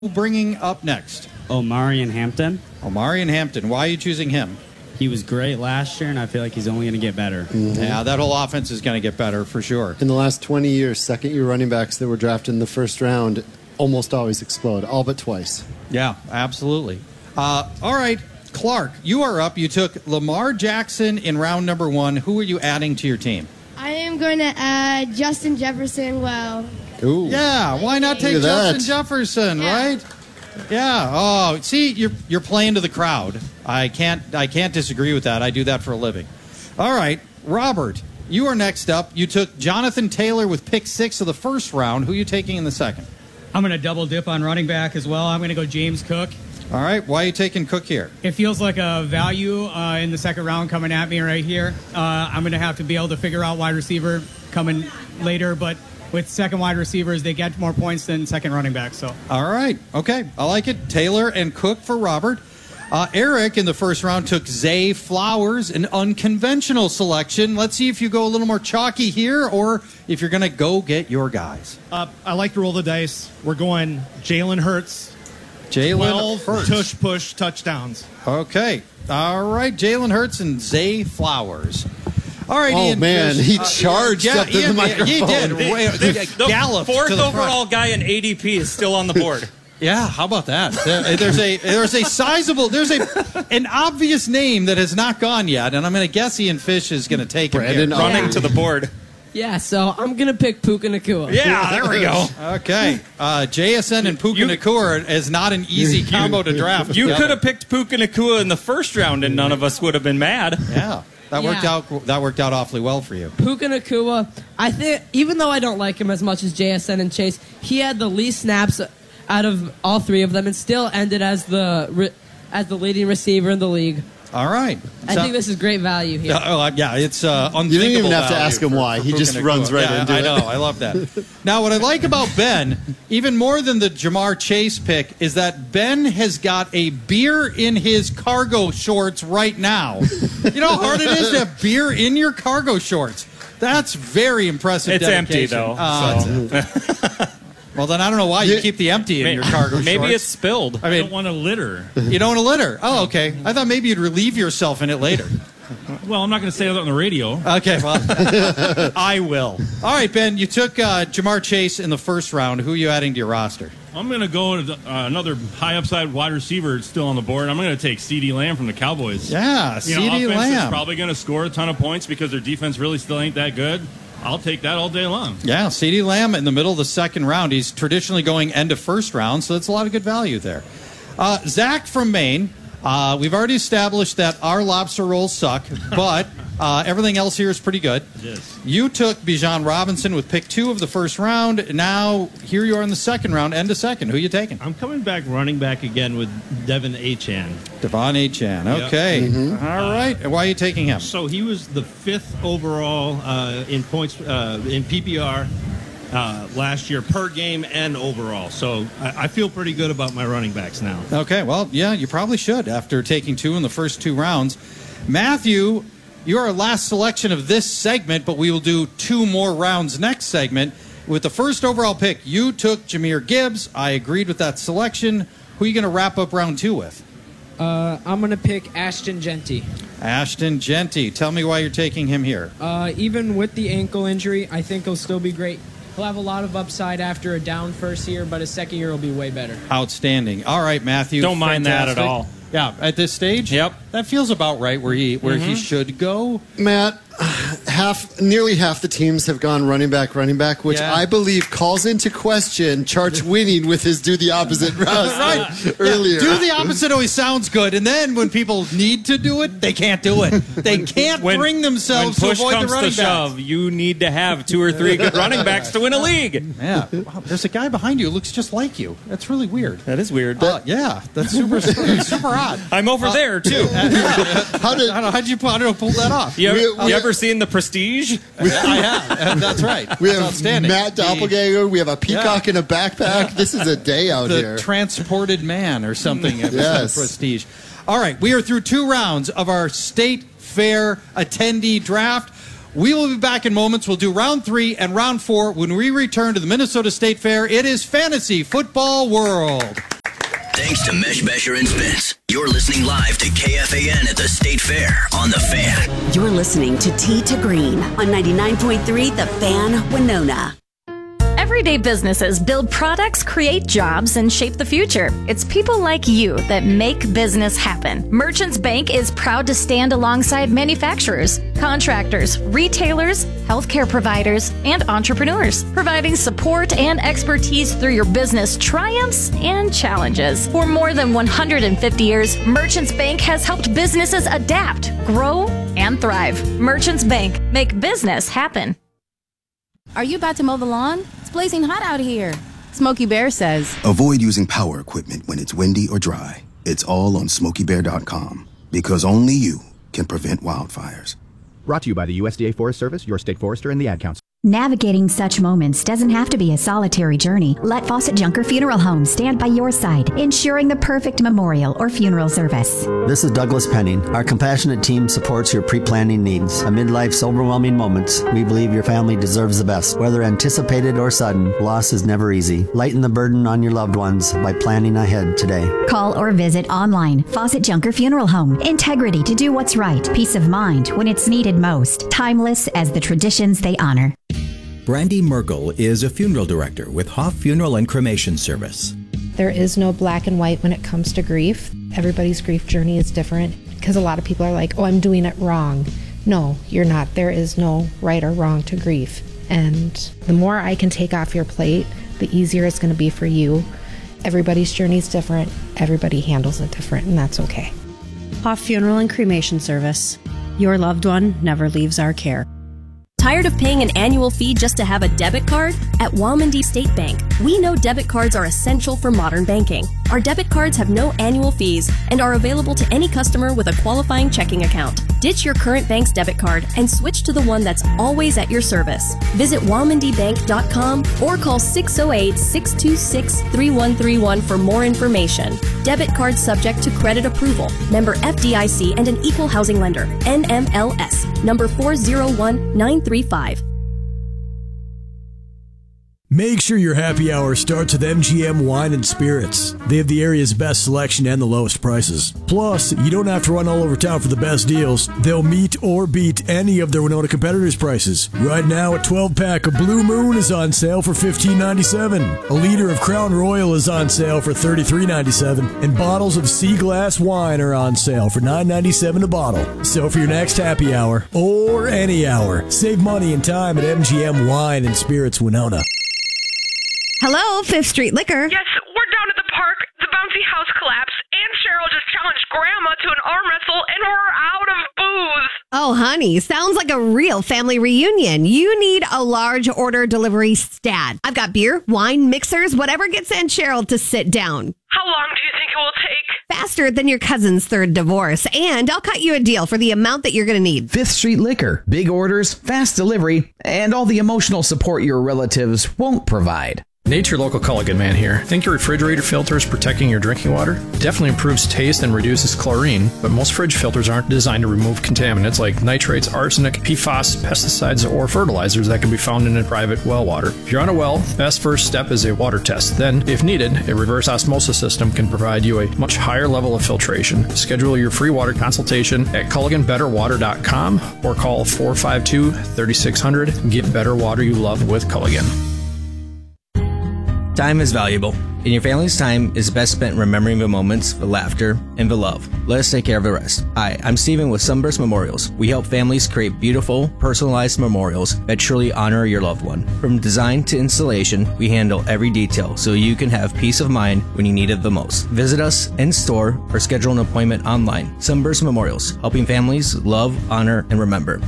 bringing up next? Omarion Hampton. Omarion Hampton. Why are you choosing him? He was great last year, and I feel like he's only going to get better. Yeah, that whole offense is going to get better for sure. In the last 20 years, second-year running backs that were drafted in the first round almost always explode, all but twice. Yeah, absolutely. All right, Clark, you are up. You took Lamar Jackson in round number 1. Who are you adding to your team? I am going to add Justin Jefferson. Well, Ooh. Yeah, why not take Look at Justin that. Jefferson, Yeah. right? Yeah. Oh, see, you're playing to the crowd. I can't disagree with that. I do that for a living. All right, Robert, you are next up. You took Jonathan Taylor with pick 6 of the first round. Who are you taking in the second? I'm going to double dip on running back as well. I'm going to go James Cook. All right, why are you taking Cook here? It feels like a value in the second round coming at me right here. I'm going to have to be able to figure out wide receiver coming later, but with second wide receivers, they get more points than second running back. So, All right, okay, I like it. Taylor and Cook for Robert. Eric in the first round took Zay Flowers, an unconventional selection. Let's see if you go a little more chalky here or if you're going to go get your guys. I like to roll the dice. We're going Jalen Hurts. Jalen 12 Hurts. tush-push touchdowns. Okay. All right. Jalen Hurts and Zay Flowers. All right, Oh, Ian. man, Fish. he charged up to the Ian, microphone. He did. The Galloped fourth to the front. overall guy in ADP is still on the board. Yeah, how about that? There's a sizable, an obvious name that has not gone yet, and I'm going to guess Ian Fish is going to take him Brandon here. Running to the board. Yeah, so I'm going to pick Puka Nacua. Yeah, there we go. Okay. JSN and Puka Nacua is not an easy combo to draft. You together. could have picked Puka Nacua in the first round, and none of us would have been mad. Yeah. That worked out awfully well for you. Puka Nacua, I think, even though I don't like him as much as JSN and Chase, he had the least snaps out of all three of them and still ended as the leading receiver in the league. All right. I think this is great value here. Yeah, it's unthinkable. You didn't even have to value ask him for- why. for He Puka just Nacua. runs right into I it. know. I love that. Now, what I like about Ben, even more than the Jamar Chase pick, is that Ben has got a beer in his cargo shorts right now. You know how hard it is to have beer in your cargo shorts? That's very impressive. It's empty, dedication. though. Well, then I don't know why you keep the empty in your cargo shorts. Maybe it's spilled. I mean, want to litter. you don't want to litter. Oh, okay. I thought maybe you'd relieve yourself in it later. Well, I'm not going to say that on the radio. Okay, well, I will. All right, Ben, you took Jamar Chase in the first round. Who are you adding to your roster? I'm going to go with another high upside wide receiver still on the board. I'm going to take CeeDee Lamb from the Cowboys. Yeah, You know, CeeDee offense is Lamb. probably going to score a ton of points because their defense really still ain't that good. I'll take that all day long. Yeah, CeeDee Lamb in the middle of the second round. He's traditionally going end of first round, so that's a lot of good value there. Zach from Maine. We've already established that our lobster rolls suck, but everything else here is pretty good. Yes. You took Bijan Robinson with pick 2 of the first round. Now, here you are in the second round, end of second. Who are you taking? I'm coming back running back again with Devin Achane. Devon Achane. Okay. All right. And why are you taking him? So he was the 5th overall in points in PPR last year per game and overall. So I feel pretty good about my running backs now. Okay, well, yeah, you probably should after taking 2 in the first 2 rounds. Matthew, you're our last selection of this segment, but we will do 2 more rounds next segment. With the first overall pick, you took Jahmyr Gibbs. I agreed with that selection. Who are you going to wrap up round 2 with? I'm going to pick Ashton Genty. Ashton Genty. Tell me why you're taking him here. Even with the ankle injury, I think he'll still be great. He'll have a lot of upside after a down first year, but his second year will be way better. Outstanding. All right, Matthew. Don't mind that at Fantastic. all. Yeah, at this stage? Yep. That feels about right where he should go. Matt, nearly half the teams have gone running back, which Yeah. I believe calls into question Chart's winning with his do the opposite Right. earlier. Do the opposite always sounds good, and then when people need to do it, they can't do it. They can't bring themselves when to push avoid the comes running to back. shove, you need to have 2 or 3 good running backs to win a league. Yeah, wow, there's a guy behind you who looks just like you. That's really weird. That is weird. Yeah, that's super odd. I'm over there, too. How did How'd you pull that off? You We- ever seen The Prestige? I have. That's right. we That's have outstanding. Matt Doppelganger, we have a peacock in a backpack. This is a day out The here. transported man or something. Yes. Prestige. All right, we are through 2 rounds of our State Fair attendee draft. We will be back in moments. We'll do round 3 and round 4 when we return to the Minnesota State Fair. It is Fantasy Football World. Thanks to Mesh Mesher and Spence. You're listening live to KFAN at the State Fair on The Fan. You're listening to Tea to Green on 99.3 The Fan, Winona. Everyday businesses build products, create jobs, and shape the future. It's people like you that make business happen. Merchants Bank is proud to stand alongside manufacturers, contractors, retailers, healthcare providers, and entrepreneurs, providing support and expertise through your business triumphs and challenges. For more than 150 years, Merchants Bank has helped businesses adapt, grow, and thrive. Merchants Bank, make business happen. Are you about to mow the lawn? It's blazing hot out here. Smokey Bear says, avoid using power equipment when it's windy or dry. It's all on SmokeyBear.com, because only you can prevent wildfires. Brought to you by the USDA Forest Service, your state forester, and the Ad Council. Navigating such moments doesn't have to be a solitary journey. Let Fawcett Junker Funeral Home stand by your side, ensuring the perfect memorial or funeral service. This is Douglas Penning. Our compassionate team supports your pre-planning needs. Amid life's overwhelming moments, we believe your family deserves the best. Whether anticipated or sudden, loss is never easy. Lighten the burden on your loved ones by planning ahead today. Call or visit online. Fawcett Junker Funeral Home. Integrity to do what's right. Peace of mind when it's needed most. Timeless as the traditions they honor. Brandy Merkel is a funeral director with Hoff Funeral and Cremation Service. There is no black and white when it comes to grief. Everybody's grief journey is different because a lot of people are like, oh, I'm doing it wrong. No, you're not. There is no right or wrong to grief. And the more I can take off your plate, the easier it's going to be for you. Everybody's journey is different. Everybody handles it different, and that's okay. Hoff Funeral and Cremation Service. Your loved one never leaves our care. Tired of paying an annual fee just to have a debit card? At Walmondie State Bank, we know debit cards are essential for modern banking. Our debit cards have no annual fees and are available to any customer with a qualifying checking account. Ditch your current bank's debit card and switch to the one that's always at your service. Visit WalmondiBank.com or call 608-626-3131 for more information. Debit card subject to credit approval. Member FDIC and an equal housing lender. NMLS. Number 401935. Make sure your happy hour starts with MGM Wine and Spirits. They have the area's best selection and the lowest prices. Plus, you don't have to run all over town for the best deals. They'll meet or beat any of their Winona competitors' prices. Right now, a 12-pack of Blue Moon is on sale for $15.97. A liter of Crown Royal is on sale for $33.97. And bottles of Sea Glass wine are on sale for $9.97 a bottle. So for your next happy hour, or any hour, save money and time at MGM Wine and Spirits Winona. Hello, Fifth Street Liquor. Yes, we're down at the park. The bouncy house collapsed, and Cheryl just challenged Grandma to an arm wrestle, and we're out of booze. Oh, honey, sounds like a real family reunion. You need a large order delivery stat. I've got beer, wine, mixers, whatever gets Aunt Cheryl to sit down. How long do you think it will take? Faster than your cousin's third divorce. And I'll cut you a deal for the amount that you're going to need. Fifth Street Liquor. Big orders, fast delivery, and all the emotional support your relatives won't provide. Nate, your local Culligan man here. Think your refrigerator filter is protecting your drinking water? Definitely improves taste and reduces chlorine, but most fridge filters aren't designed to remove contaminants like nitrates, arsenic, PFAS, pesticides, or fertilizers that can be found in a private well water. If you're on a well, best first step is a water test. Then, if needed, a reverse osmosis system can provide you a much higher level of filtration. Schedule your free water consultation at CulliganBetterWater.com or call 452-3600. Get better water you love with Culligan. Time is valuable, and your family's time is best spent remembering the moments, the laughter, and the love. Let us take care of the rest. Hi, I'm Steven with Sunburst Memorials. We help families create beautiful, personalized memorials that truly honor your loved one. From design to installation, we handle every detail so you can have peace of mind when you need it the most. Visit us in store or schedule an appointment online. Sunburst Memorials, helping families love, honor, and remember.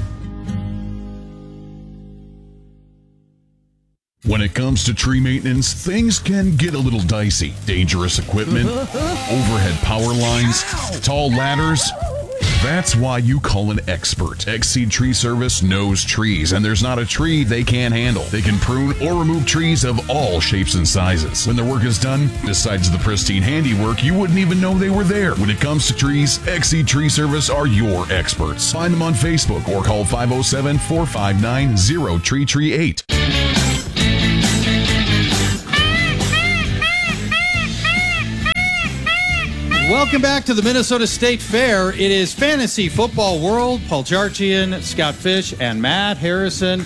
When it comes to tree maintenance, things can get a little dicey. Dangerous equipment, overhead power lines, tall ladders. That's why you call an expert. Exceed Tree Service knows trees, and there's not a tree they can't handle. They can prune or remove trees of all shapes and sizes. When their work is done, besides the pristine handiwork, you wouldn't even know they were there. When it comes to trees, Exceed Tree Service are your experts. Find them on Facebook or call 507-459-0338. Welcome back to the Minnesota State Fair. It is Fantasy Football World. Paul Charchian, Scott Fish, and Matt Harrison.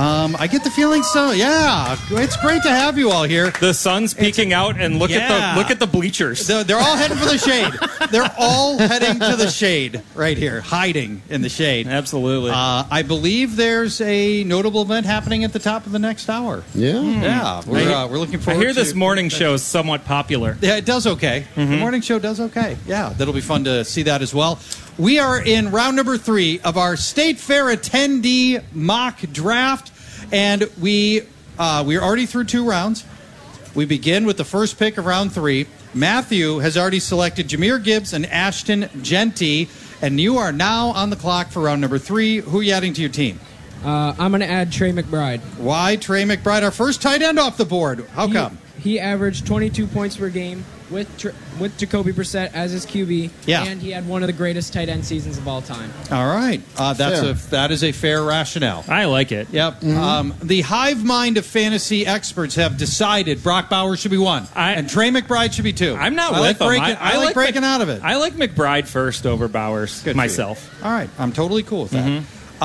I get the feeling so. Yeah, it's great to have you all here. The sun's peeking out, and look at the bleachers. They're all heading for the shade. They're all heading to the shade right here, hiding in the shade. Absolutely. I believe there's a notable event happening at the top of the next hour. Yeah. We're looking forward. I hear to this morning show is somewhat popular. Yeah, it does okay. The morning show does okay. Yeah, that'll be fun to see that as well. We are in round number 3 of our State Fair attendee mock draft, and we're already through 2 rounds. We begin with the first pick of round 3. Matthew has already selected Jahmyr Gibbs and Ashton Jeanty, and you are now on the clock for round number 3. Who are you adding to your team? I'm going to add Trey McBride. Why Trey McBride, our first tight end off the board? How come? He averaged 22 points per game with Jacoby Brissett as his QB, and he had one of the greatest tight end seasons of all time. All right. That is a fair rationale. I like it. Yep. The hive mind of fantasy experts have decided Brock Bowers should be 1, and Trey McBride should be 2. I'm not with them. I like breaking out of it. I like McBride first over Bowers myself. All right. I'm totally cool with that.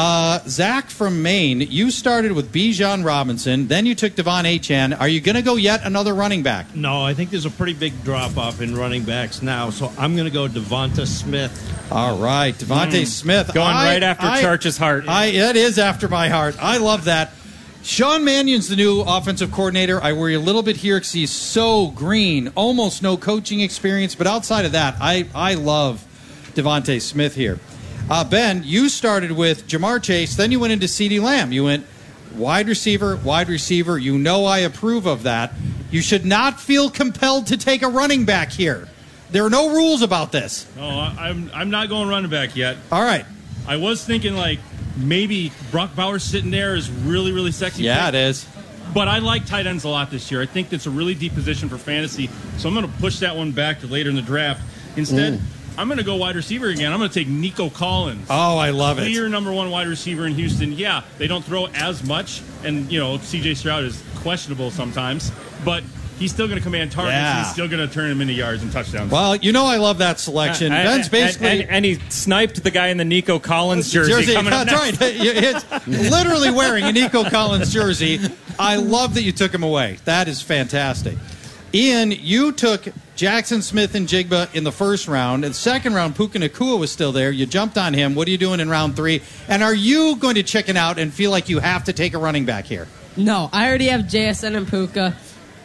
Zach from Maine, you started with Bijan Robinson, then you took Devon Achane. Are you going to go yet another running back? No, I think there's a pretty big drop-off in running backs now, so I'm going to go Devonta Smith. All right, Devonta Smith. Going right after Charch's heart. It is after my heart. I love that. Sean Mannion's the new offensive coordinator. I worry a little bit here because he's so green, almost no coaching experience, but outside of that, I love Devonta Smith here. Ben, you started with Jamar Chase, then you went into CeeDee Lamb. You went wide receiver. You know I approve of that. You should not feel compelled to take a running back here. There are no rules about this. No, I'm not going running back yet. All right. I was thinking maybe Brock Bowers sitting there is really, really sexy. Yeah, it is. But I like tight ends a lot this year. I think that's a really deep position for fantasy, so I'm going to push that one back to later in the draft. Instead, I'm going to go wide receiver again. I'm going to take Nico Collins. Oh, I love it. Clear number 1 wide receiver in Houston. Yeah, they don't throw as much, and, C.J. Stroud is questionable sometimes, but he's still going to command targets. Yeah. He's still going to turn them into yards and touchdowns. Well, I love that selection. Ben's basically... And he sniped the guy in the Nico Collins jersey. Coming up That's right. It's literally wearing a Nico Collins jersey. I love that you took him away. That is fantastic. Ian, you took Jackson Smith and Jigba in the first round. In the second round, Puka Nacua was still there. You jumped on him. What are you doing in round 3? And are you going to chicken out and feel like you have to take a running back here? No, I already have JSN and Puka.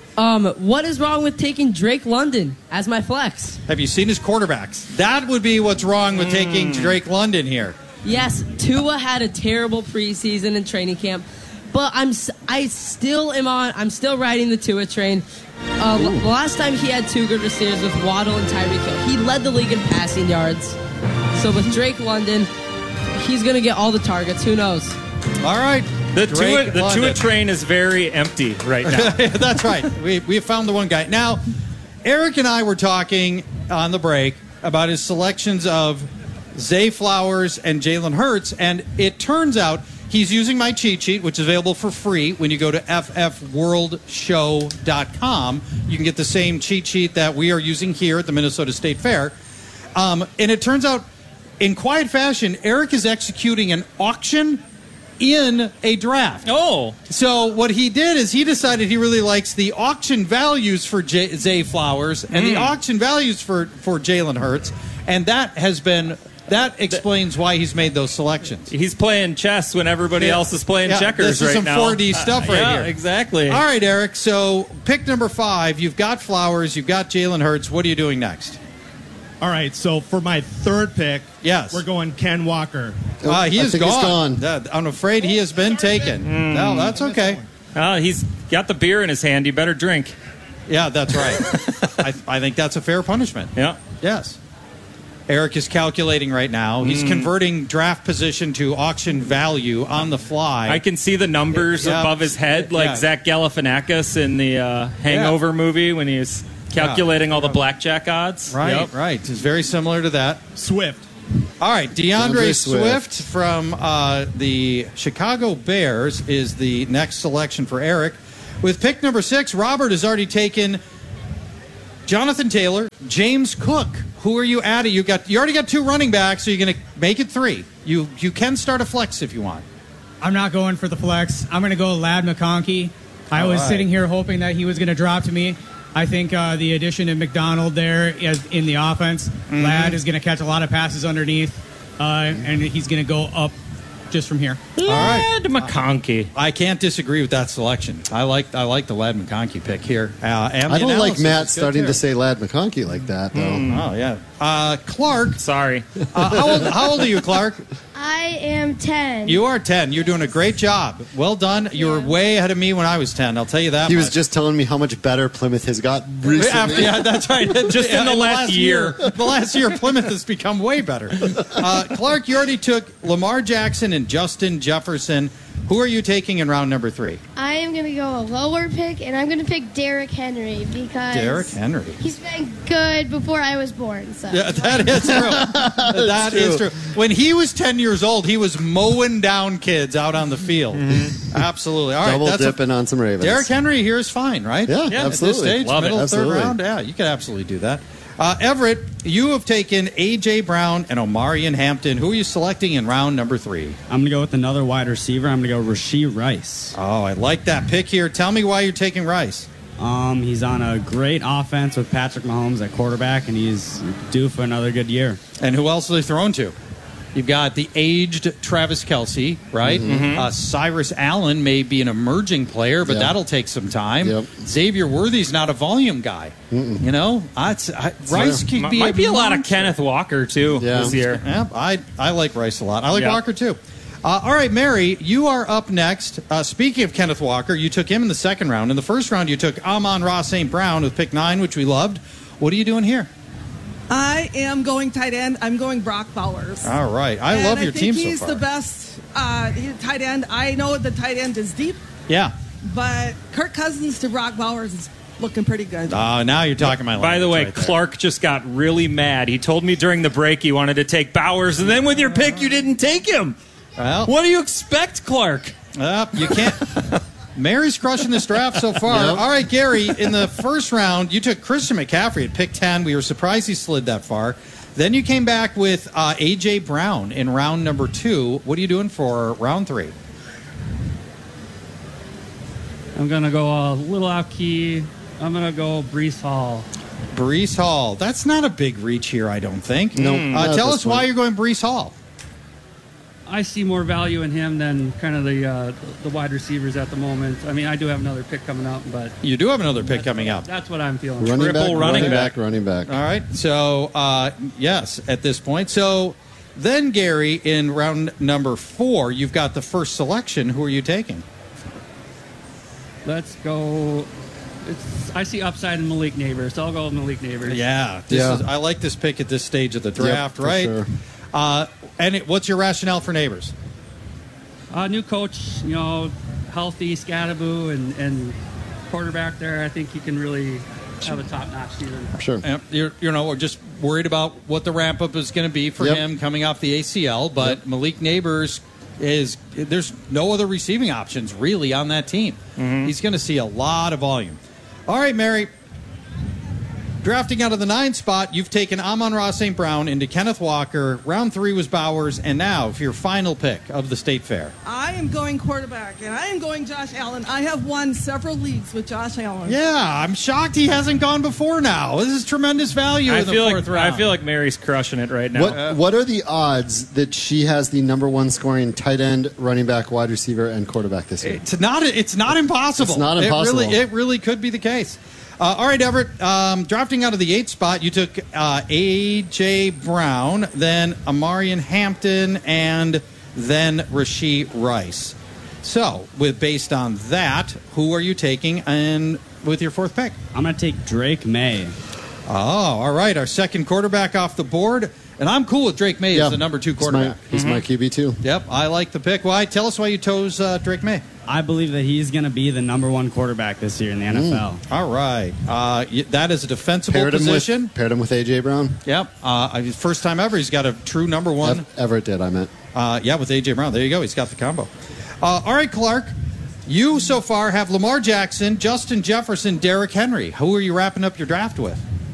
What is wrong with taking Drake London as my flex? Have you seen his quarterbacks? That would be what's wrong with taking Drake London here. Yes, Tua had a terrible preseason and training camp, but I'm still riding the Tua train. Last time he had 2 good receivers with Waddle and Tyreek Hill. He led the league in passing yards. So with Drake London, he's going to get all the targets. Who knows? All right. The Tua train is very empty right now. That's right. We have found the one guy. Now, Eric and I were talking on the break about his selections of Zay Flowers and Jalen Hurts, and it turns out he's using my cheat sheet, which is available for free when you go to ffworldshow.com. You can get the same cheat sheet that we are using here at the Minnesota State Fair. And it turns out, in quiet fashion, Eric is executing an auction in a draft. Oh. So what he did is he decided he really likes the auction values for Zay Flowers and the auction values for Jalen Hurts. And that explains why he's made those selections. He's playing chess when everybody else is playing checkers right now. This is some 4D stuff right here. Exactly. All right, Eric. So pick number 5. You've got Flowers. You've got Jalen Hurts. What are you doing next? All right, so for my third pick, we're going Ken Walker. He is gone. I'm afraid he has been taken. No, that's okay. He's got the beer in his hand. You better drink. Yeah, that's right. I think that's a fair punishment. Yeah. Yes. Eric is calculating right now. He's converting draft position to auction value on the fly. I can see the numbers above his head, like Zach Galifianakis in the Hangover movie when he's calculating all the blackjack odds. Right, right. It's very similar to that. Swift. All right, DeAndre Swift from the Chicago Bears is the next selection for Eric. With pick number 6, Robert has already taken Jonathan Taylor, James Cook. Who are you adding? You already got 2 running backs, so you're going to make it 3. You can start a flex if you want. I'm not going for the flex. I'm going to go Ladd McConkey. I was sitting here hoping that he was going to drop to me. I think the addition of McDonald there in the offense, Ladd is going to catch a lot of passes underneath, and he's going to go up just from here. Ladd McConkey. I can't disagree with that selection. I like the Ladd McConkey pick here. I don't like Matt starting to say Ladd McConkey like that, though. Oh, yeah. Clark. Sorry. How old are you, Clark? I am 10. You are 10. You're doing a great job. Well done. You were way ahead of me when I was 10. I'll tell you that. He was just telling me how much better Plymouth has got recently. Yeah, that's right. Just in the last year. The last year, Plymouth has become way better. Clark, you already took Lamar Jackson and Justin Jefferson. Who are you taking in round number 3? I am going to go a lower pick, and I'm going to pick Derrick Henry because Derrick Henry. He's been good before I was born. So yeah, that is true. That is true. When he was 10 years old, he was mowing down kids out on the field. Absolutely. All right, double dipping on some Ravens. Derrick Henry here is fine, right? Yeah, absolutely. At this stage, Love middle it. of 3rd round. Yeah, you could absolutely do that. Everett, you have taken A.J. Brown and Omarion Hampton. Who are you selecting in round number 3? I'm going to go with another wide receiver. I'm going to go Rashee Rice. Oh, I like that pick here. Tell me why you're taking Rice. He's on a great offense with Patrick Mahomes at quarterback, and he's due for another good year. And who else are they throwing to? You've got the aged Travis Kelce, right? Cyrus Allen may be an emerging player, but that'll take some time. Xavier Worthy's not a volume guy. You know, Rice could be might be a lot of Kenneth Walker too this year. Yeah, I like Rice a lot. I like Walker too. All right, Mary, you are up next. Speaking of Kenneth Walker, you took him in the 2nd round. In the 1st round, you took Amon-Ra St. Brown with pick 9, which we loved. What are you doing here? I am going tight end. I'm going Brock Bowers. All right. I love your team so far. He's the best tight end. I know the tight end is deep. Yeah. But Kirk Cousins to Brock Bowers is looking pretty good. Now you're talking my language. By the way, right Clark just got really mad. He told me during the break he wanted to take Bowers, and then with your pick, you didn't take him. Well, what do you expect, Clark? You can't. Mary's crushing this draft so far. Yep. All right, Gary, in the 1st round, you took Christian McCaffrey at pick 10. We were surprised he slid that far. Then you came back with A.J. Brown in round number 2. What are you doing for round 3? I'm going to go a little off key. I'm going to go Breece Hall. Breece Hall. That's not a big reach here, I don't think. No. Tell us why you're going Breece Hall. I see more value in him than kind of the wide receivers at the moment. I mean, I do have another pick coming up, but you do have another pick coming up. That's what I'm feeling. Running back. All right. So yes, at this point. So then, Gary, in round number 4, you've got the first selection. Who are you taking? Let's go. I see upside in Malik Neighbors, so I'll go with Malik Neighbors. Yeah, I like this pick at this stage of the draft, right? Sure. And what's your rationale for Neighbors? New coach, healthy Scadaboo and quarterback there. I think he can really have a top-notch season. Sure. We're just worried about what the ramp-up is going to be for him coming off the ACL, but Malik Neighbors there's no other receiving options really on that team. He's going to see a lot of volume. All right, Mary. Drafting out of the 9th spot, you've taken Amon-Ra St. Brown into Kenneth Walker. Round 3 was Bowers, and now for your final pick of the State Fair. I am going quarterback, and I am going Josh Allen. I have won several leagues with Josh Allen. Yeah, I'm shocked he hasn't gone before now. This is tremendous value in the 4th round. I feel like Mary's crushing it right now. What are the odds that she has the number 1 scoring tight end, running back, wide receiver, and quarterback this year? It's not impossible. It's not impossible. It really could be the case. All right, Everett, drafting out of the 8th spot, you took A.J. Brown, then Omarion Hampton, and then Rashee Rice. So, based on that, who are you taking with your 4th pick? I'm going to take Drake May. Oh, all right, our second quarterback off the board. And I'm cool with Drake May as the number 2 quarterback. He's my QB too. Yep, I like the pick. Why? Tell us why you chose Drake May. I believe that he's going to be the number 1 quarterback this year in the NFL. All right. That is a defensible position. Paired him with A.J. Brown. Yep. First time ever he's got a true number 1. Everett did, I meant. With A.J. Brown. There you go. He's got the combo. All right, Clark. You so far have Lamar Jackson, Justin Jefferson, Derrick Henry. Who are you wrapping up your draft with?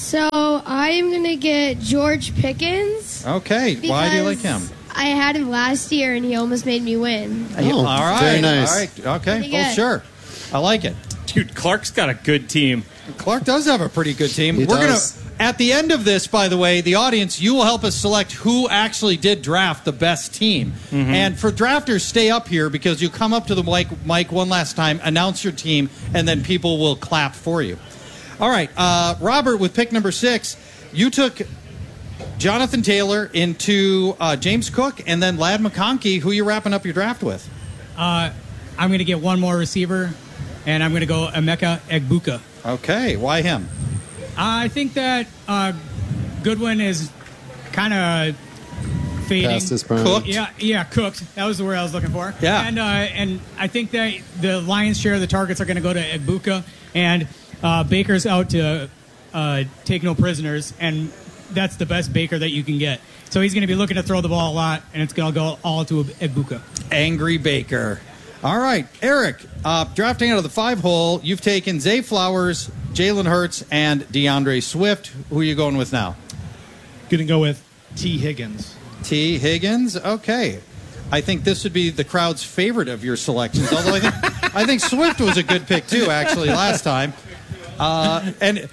So I am going to get George Pickens. Okay. Why do you like him? I had him last year, and he almost made me win. All right. Very nice. All right. Okay. Well, sure. I like it. Dude, Clark's got a good team. Clark does have a pretty good team. He We're going does. to, at the end of this, by the way, the audience, you will help us select who actually did draft the best team. And for drafters, stay up here because you come up to the mic one last time, announce your team, and then people will clap for you. All right. Robert, with pick number 6, you took Jonathan Taylor into James Cook and then Ladd McConkey. Who are you wrapping up your draft with? I'm going to get one more receiver, and I'm going to go Emeka Egbuka. Okay. Why him? I think that Goodwin is kind of fading. Past his prime. Cooked? Yeah, cooked. That was the word I was looking for. Yeah. And I think that the lion's share of the targets are going to go to Egbuka, and Baker's out to take no prisoners, and that's the best Baker that you can get. So he's going to be looking to throw the ball a lot, and it's going to go all to Egbuka. Angry Baker. All right, Eric, drafting out of the 5-hole, you've taken Zay Flowers, Jalen Hurts, and DeAndre Swift. Who are you going with now? Going to go with T. Higgins. T. Higgins? Okay. I think this would be the crowd's favorite of your selections, although I think Swift was a good pick, too, actually, last time. And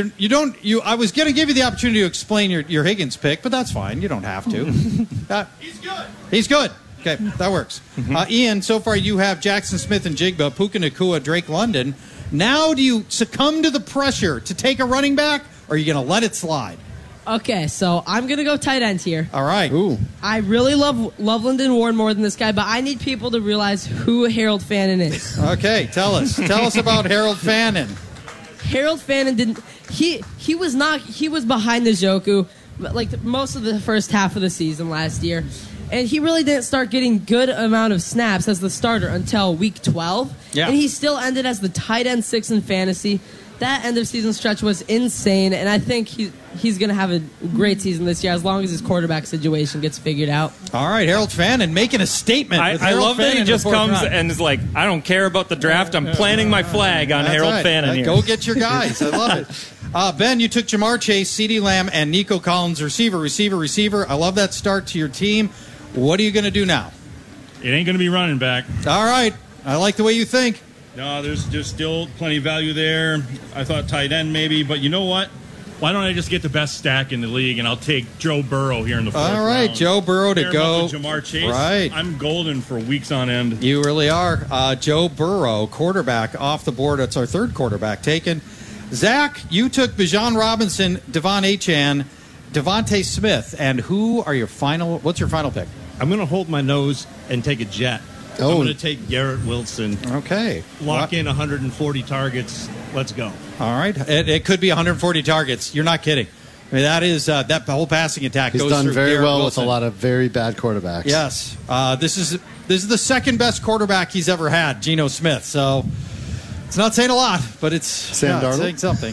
I was going to give you the opportunity to explain your Higgins pick, but that's fine. You don't have to. He's good. He's good. Okay, that works. Ian, so far you have Jackson Smith and Jigba, Puka Nacua, Drake London. Now do you succumb to the pressure to take a running back, or are you going to let it slide? Okay, so I'm going to go tight end here. All right. Ooh. I really love Loveland and Ward more than this guy, but I need people to realize who Harold Fannin is. Okay, tell us. Tell us about Harold Fannin. Harold Fannin didn't. He was behind Njoku like most of the first half of the season last year. And he really didn't start getting good amount of snaps as the starter until week 12. Yeah. And he still ended as the tight end 6 in fantasy. That end of season stretch was insane, and I think he's going to have a great season this year as long as his quarterback situation gets figured out. All right, Harold Fannin making a statement. I love that he just comes and is like, I don't care about the draft. I'm planting my flag on Harold Fannin here. Go get your guys. I love it. Ben, you took Jamar Chase, CeeDee Lamb, and Nico Collins, receiver. I love that start to your team. What are you going to do now? It ain't going to be running back. All right. I like the way you think. No, there's still plenty of value there. I thought tight end maybe, but you know what? Why don't I just get the best stack in the league, and I'll take Joe Burrow here in the 4th round. All right, Joe Burrow to go. Jamar Chase. Right. I'm golden for weeks on end. You really are. Joe Burrow, quarterback, off the board. That's our 3rd quarterback taken. Zach, you took Bijan Robinson, Devon Achane, Devontae Smith, and what's your final pick? I'm going to hold my nose and take a Jet. I'm going to take Garrett Wilson. Okay. Lock in 140 targets. Let's go. All right. It could be 140 targets. You're not kidding. I mean, that is that whole passing attack He's goes done through very Garrett well Wilson. with a lot of very bad quarterbacks. Yes. This is the 2nd best quarterback he's ever had, Geno Smith. So it's not saying a lot, but it's saying something.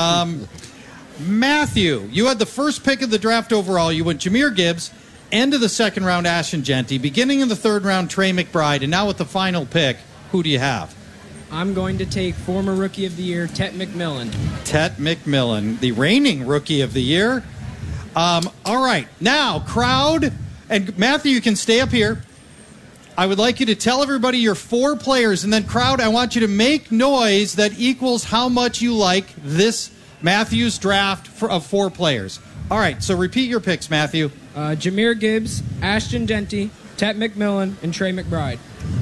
Matthew, you had the first pick of the draft overall. You went Jahmyr Gibbs. End of the 2nd round, Ashton Jeanty. Beginning of the 3rd round, Trey McBride. And now with the final pick, who do you have? I'm going to take former Rookie of the Year, Tet McMillan. Tet McMillan, the reigning Rookie of the Year. All right. Now, crowd, and Matthew, you can stay up here. I would like you to tell everybody your 4 players, and then crowd, I want you to make noise that equals how much you like this Matthew's draft of 4 players. All right, so repeat your picks, Matthew. Jahmyr Gibbs, Ashton Jeanty, Tet McMillan, and Trey McBride.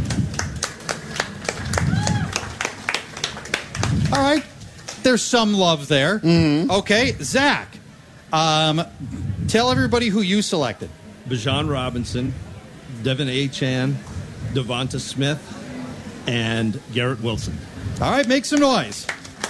All right. There's some love there. Mm-hmm. Okay, Zach, tell everybody who you selected. Bijan Robinson, Devon Achane, Devonta Smith, and Garrett Wilson. All right, make some noise.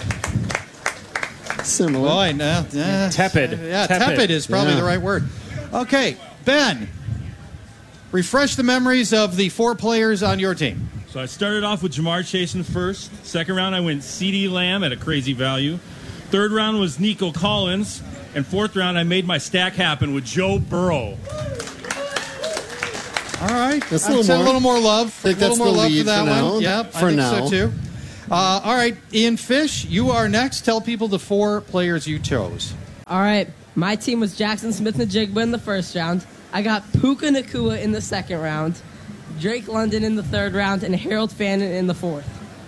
Similar. Boy, tepid. Yeah, tepid is probably the right word. Okay, Ben, refresh the memories of the 4 players on your team. So I started off with Jamar Chase in the 1st. 2nd round, I went CeeDee Lamb at a crazy value. 3rd round was Nico Collins. And 4th round, I made my stack happen with Joe Burrow. All right. That's a little more love. I think that's the lead for now. Yeah, for I think now. so too. All right, Ian Fish, you are next. Tell people the 4 players you chose. All right, my team was Jackson Smith-Njigba in the first round. I got Puka Nacua in the second round, Drake London in the third round, and Harold Fannin in the fourth.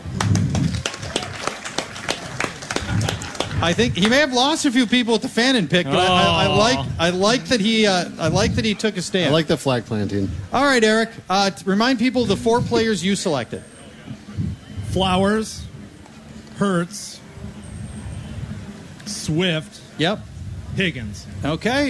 I think he may have lost a few people with the Fannin pick, but I like that he took a stand. I like the flag planting. All right, Eric. Remind people of the 4 players you selected. Flowers, Hurts, Swift. Yep. Higgins. Okay.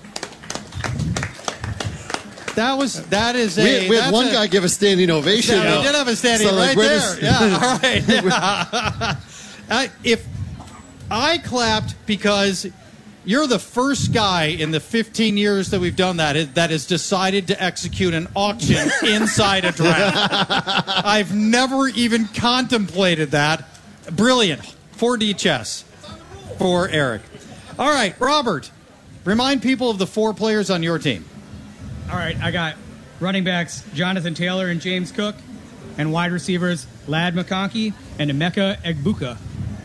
That is a. We had one guy give a standing ovation. Yeah, we did have a standing right there. Yeah. All right. If I clapped because you're the first guy in the 15 years that we've done that has decided to execute an auction inside a draft. I've never even contemplated that. Brilliant. 4D chess for Eric. All right, Robert, remind people of the 4 players on your team. All right, I got running backs Jonathan Taylor and James Cook, and wide receivers Ladd McConkey and Emeka Egbuka.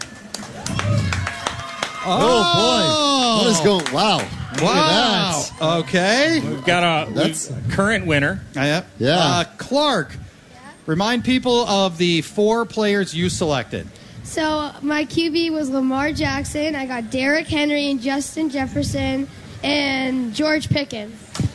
Oh, boy. What is going... Wow. Wow. Okay. We've got a current winner. Yeah. Clark, remind people of the 4 players you selected. So my QB was Lamar Jackson. I got Derrick Henry and Justin Jefferson and George Pickens.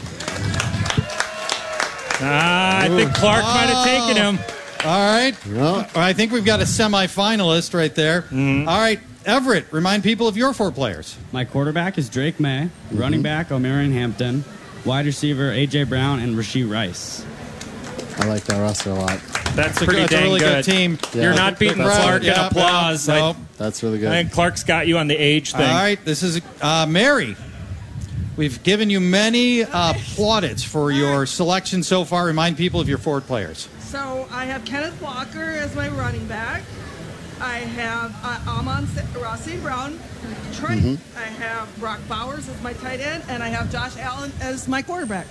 I think Clark might have taken him. All right. Well, I think we've got a semifinalist right there. Mm-hmm. All right. Everett, remind people of your 4 players. My quarterback is Drake May, running back O'Marion Hampton, wide receiver A.J. Brown, and Rasheed Rice. I like that roster a lot. That's a really good team. Yeah. You're not beating Clark in applause. No. That's really good. I think Clark's got you on the age thing. All right. This is Mary. We've given you many plaudits for your selection so far. Remind people of your 4 players. So I have Kenneth Walker as my running back. I have Ross St. Brown from Detroit. Mm-hmm. I have Brock Bowers as my tight end, and I have Josh Allen as my quarterback.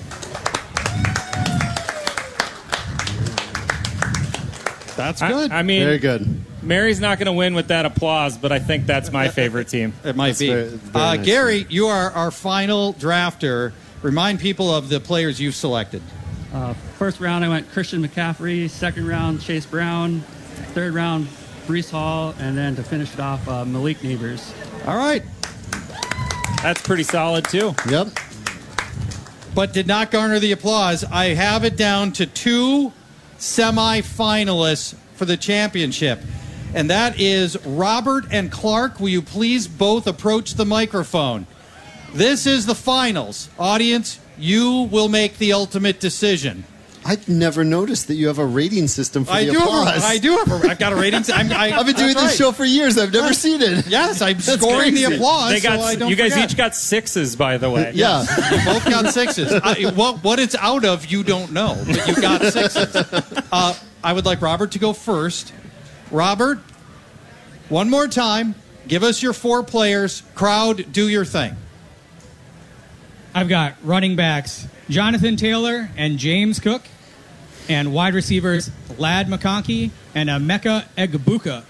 That's good. I mean, very good. Mary's not going to win with that applause, but I think that's my favorite team. It might be. Very nice. Gary, you are our final drafter. Remind people of the players you've selected. First round, I went Christian McCaffrey. Second round, Chase Brown. Third round, Breece Hall. And then to finish it off, Malik Neighbors. All right. That's pretty solid, too. Yep. But did not garner the applause. I have it down to 2 semifinalists for the championship. And that is Robert and Clark. Will you please both approach the microphone? This is the finals. Audience, you will make the ultimate decision. I've never noticed that you have a rating system for the applause. I've got a rating system. I've been doing this show for years. I've never seen it. Yes, I'm scoring the applause. You guys each got 6s, by the way. Yeah. You both got 6s. What it's out of, you don't know, but you got 6s. I would like Robert to go first. Robert, one more time, give us your 4 players. Crowd, do your thing. I've got running backs Jonathan Taylor and James Cook, and wide receivers Ladd McConkey and Emeka Egbuka.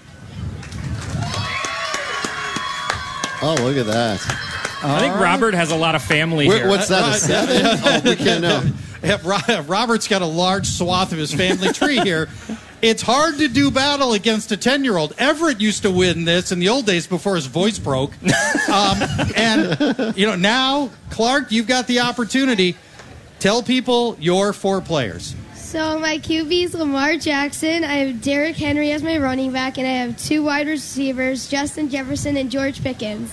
Oh, look at that. I think Robert has a lot of family here. What's that, a 7? Oh, we can't know. Robert's got a large swath of his family tree here. It's hard to do battle against a 10-year-old. Everett used to win this in the old days before his voice broke. And, now, Clark, you've got the opportunity. Tell people your 4 players. So my QB is Lamar Jackson. I have Derrick Henry as my running back, and I have 2 wide receivers, Justin Jefferson and George Pickens.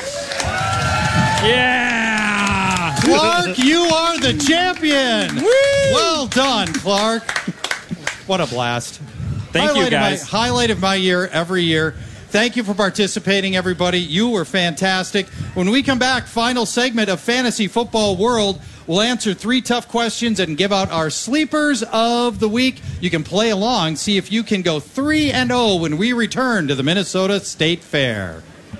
Yeah! Clark, you are the champion! Woo! Well done, Clark. What a blast. Thank you, guys. Highlight of my year every year. Thank you for participating, everybody. You were fantastic. When we come back, final segment of Fantasy Football World, we'll answer 3 tough questions and give out our sleepers of the week. You can play along, see if you can go 3-0 when we return to the Minnesota State Fair. Come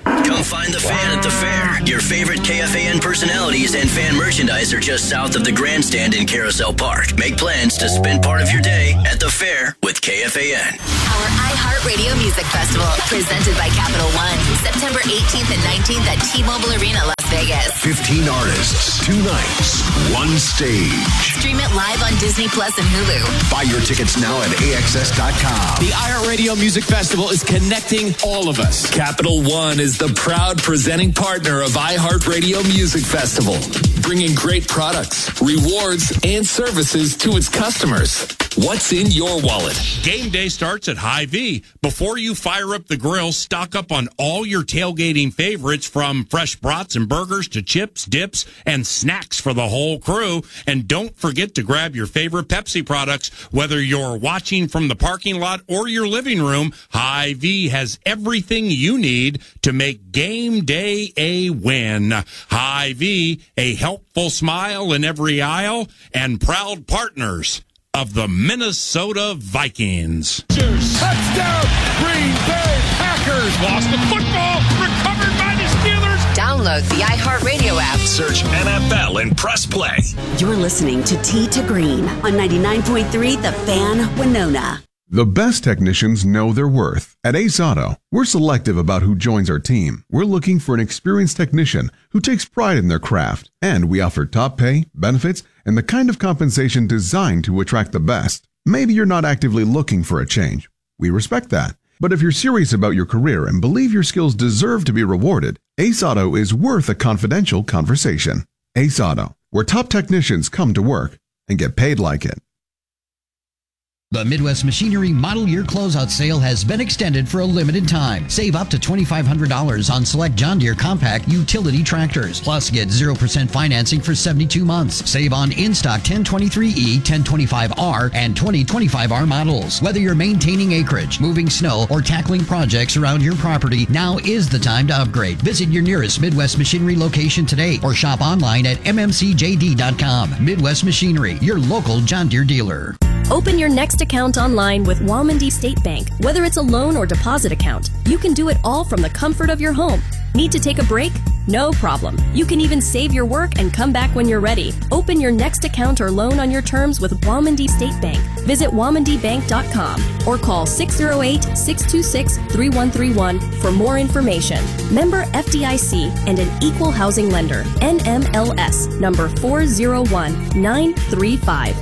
find the fan at the fair. Your favorite KFAN personalities and fan merchandise are just south of the grandstand in Carousel Park. Make plans to spend part of your day at the fair with KFAN. Our iHeartRadio Music Festival, presented by Capital One, September 18th and 19th at T-Mobile Arena, Las Vegas. 15 artists, 2 nights, 1 stage. Stream it live on Disney Plus and Hulu. Buy your tickets now at AXS.com. The iHeartRadio Music Festival is connecting all of us. Capital One is the proud presenting partner of iHeartRadio Music Festival, bringing great products, rewards, and services to its customers. What's in your wallet? Game day starts at Hy-Vee. Before you fire up the grill, stock up on all your tailgating favorites, from fresh brats and burgers to chips, dips, and snacks for the whole crew. And don't forget to grab your favorite Pepsi products. Whether you're watching from the parking lot or your living room, Hy-Vee has everything you need to make game day a win. Hy-Vee, a helpful smile in every aisle, and proud partners of the Minnesota Vikings. Touchdown, Green Bay Packers. Lost the football, recovered by the Steelers. Download the iHeartRadio app. Search NFL and press play. You're listening to Tea to Green on 99.3 The Fan, Winona. The best technicians know their worth. At Ace Auto, we're selective about who joins our team. We're looking for an experienced technician who takes pride in their craft. And we offer top pay, benefits, and the kind of compensation designed to attract the best. Maybe you're not actively looking for a change. We respect that. But if you're serious about your career and believe your skills deserve to be rewarded, Ace Auto is worth a confidential conversation. Ace Auto, where top technicians come to work and get paid like it. The Midwest Machinery Model Year Closeout Sale has been extended for a limited time. Save up to $2,500 on select John Deere compact utility tractors. Plus, get 0% financing for 72 months. Save on in-stock 1023E, 1025R, and 2025R models. Whether you're maintaining acreage, moving snow, or tackling projects around your property, now is the time to upgrade. Visit your nearest Midwest Machinery location today or shop online at mmcjd.com. Midwest Machinery, your local John Deere dealer. Open your next account online with Waumandy State Bank. Whether it's a loan or deposit account, you can do it all from the comfort of your home. Need to take a break? No problem. You can even save your work and come back when you're ready. Open your next account or loan on your terms with Waumandy State Bank. Visit WaumandyBank.com or call 608-626-3131 for more information. Member FDIC and an equal housing lender. NMLS number 401935.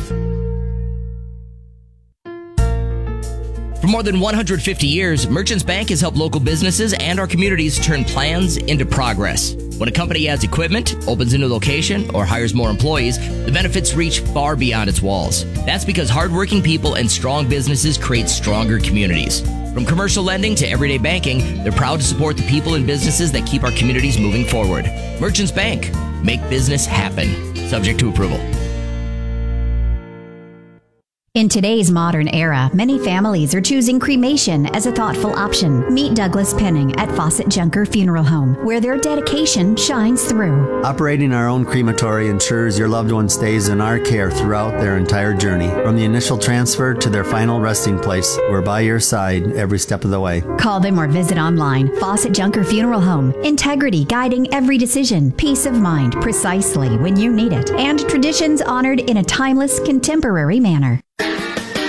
For more than 150 years, Merchants Bank has helped local businesses and our communities turn plans into progress. When a company adds equipment, opens a new location, or hires more employees, the benefits reach far beyond its walls. That's because hardworking people and strong businesses create stronger communities. From commercial lending to everyday banking, they're proud to support the people and businesses that keep our communities moving forward. Merchants Bank. Make business happen. Subject to approval. In today's modern era, many families are choosing cremation as a thoughtful option. Meet Douglas Penning at Fawcett Junker Funeral Home, where their dedication shines through. Operating our own crematory ensures your loved one stays in our care throughout their entire journey. From the initial transfer to their final resting place, we're by your side every step of the way. Call them or visit online. Fawcett Junker Funeral Home. Integrity guiding every decision. Peace of mind precisely when you need it. And traditions honored in a timeless, contemporary manner.